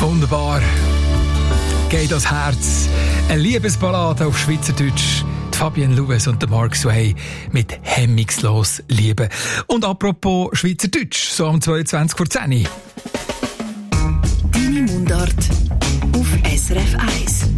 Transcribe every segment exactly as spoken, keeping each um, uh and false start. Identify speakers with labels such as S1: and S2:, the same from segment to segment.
S1: Wunderbar. Geht das Herz. Eine Liebesballade auf Schweizerdeutsch. Die Fabienne Lewis und der Mark Sway mit «Hemmungslos Liebe». Und apropos Schweizerdeutsch, so am zweiundzwanzig vor zehn.
S2: Deine Mundart auf S R F eins.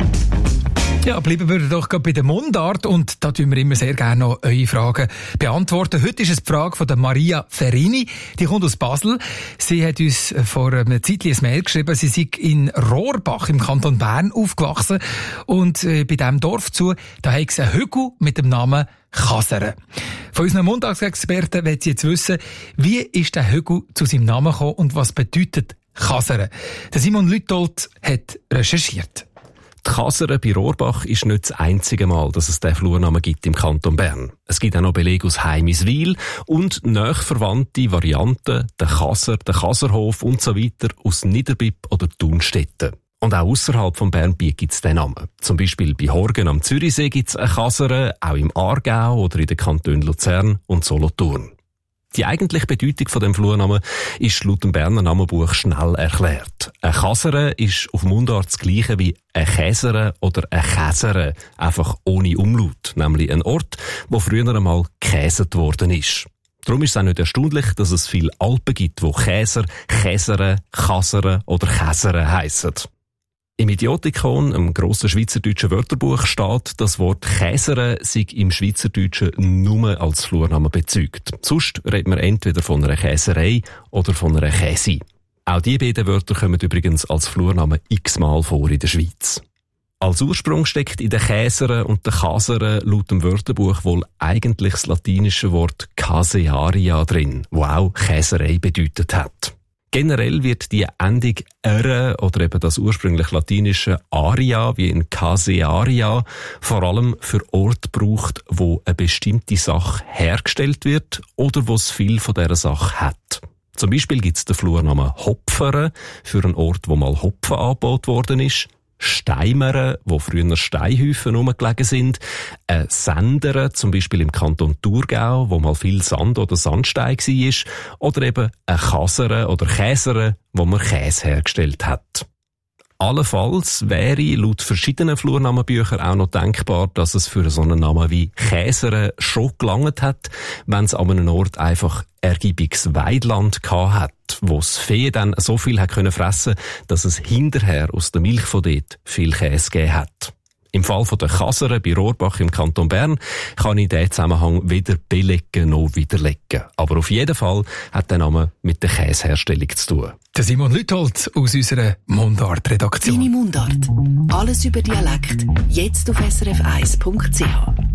S1: Ja, bleiben wir doch gerade bei der Mundart und da tun wir immer sehr gerne noch eure Fragen beantworten. Heute ist es die Frage von der Maria Ferini, die kommt aus Basel. Sie hat uns vor einer Zeit ein Mail geschrieben, sie sei in Rohrbach im Kanton Bern aufgewachsen und äh, bei diesem Dorf zu, da hat es einen Hügel mit dem Namen Kasere. Von unseren Montagsexperten will sie jetzt wissen, wie ist der Hügel zu seinem Namen gekommen und was bedeutet Kasere? Der Simon Lütold hat recherchiert.
S3: Die Kasere bei Rohrbach ist nicht das einzige Mal, dass es diesen Flurnamen gibt im Kanton Bern. Es gibt auch noch Belege aus Heimiswil und nahe verwandte Varianten, der Kaser, der Kaserhof und so weiter aus Niederbipp oder Thunstetten. Und auch ausserhalb von Bernbiet gibt es den Namen. Zum Beispiel bei Horgen am Zürichsee gibt es eine Kasere, auch im Aargau oder in den Kantonen Luzern und Solothurn. Die eigentliche Bedeutung von dem Flurnamen ist laut dem Berner Namenbuch schnell erklärt. Eine Kasere ist auf Mundart das Gleiche wie eine Käsere oder eine Käsere, einfach ohne Umlaut, nämlich ein Ort, wo früher einmal gekäset worden ist. Darum ist es auch nicht erstaunlich, dass es viele Alpen gibt, wo Käser, Käsere, Kasere oder Käsere heissen. Im Idiotikon, einem grossen schweizerdeutschen Wörterbuch, steht, das Wort «Käsere» sei im Schweizerdeutschen nur als Flurname bezeugt. Sonst redet man entweder von einer Käserei oder von einer Käsi. Auch diese beiden Wörter kommen übrigens als Flurname x-mal vor in der Schweiz. Als Ursprung steckt in den Käsere und den Kasere laut dem Wörterbuch wohl eigentlich das latinische Wort «casearia» drin, wo auch Käserei bedeutet hat. Generell wird die Endung «ere» oder eben das ursprünglich latinische «aria» wie in «casearia» vor allem für Orte gebraucht, wo eine bestimmte Sache hergestellt wird oder wo es viel von dieser Sache hat. Zum Beispiel gibt es den Flurnamen «Hopfere» für einen Ort, wo mal Hopfen angebaut worden ist, Steimere, wo früher Steinhäufen rumgelegen sind, ein Sendere, zum Beispiel im Kanton Thurgau, wo mal viel Sand oder Sandstein war, oder eben ein Kasere oder Käsere, wo man Käse hergestellt hat. Allenfalls wäre laut verschiedenen Flurnamenbüchern auch noch denkbar, dass es für so einen Namen wie Käsere schon gelangt hat, wenn es an einem Ort einfach ergiebiges Weidland gehabt hat, wo das Vieh dann so viel hat können fressen, dass es hinterher aus der Milch von dort viel Käse gegeben hat. Im Fall von der Kasere bei Rohrbach im Kanton Bern kann ich diesen Zusammenhang weder belegen noch widerlegen. Aber auf jeden Fall hat der Name mit der Käseherstellung zu tun.
S1: Der Simon Lütold aus unserer Mundart-Redaktion.
S2: Deine Mundart. Alles über Dialekt. Jetzt auf S R F eins Punkt C H.